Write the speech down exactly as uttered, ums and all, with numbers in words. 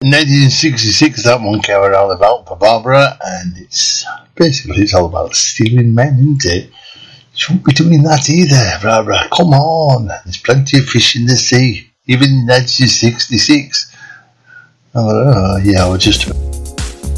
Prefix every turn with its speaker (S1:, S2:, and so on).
S1: nineteen sixty-six, that one came around about for Barbara, and it's basically it's all about stealing men, isn't it? You shouldn't be doing that either, Barbara. Come on, there's plenty of fish in the sea, even in nineteen sixty-six. Oh, yeah, I was just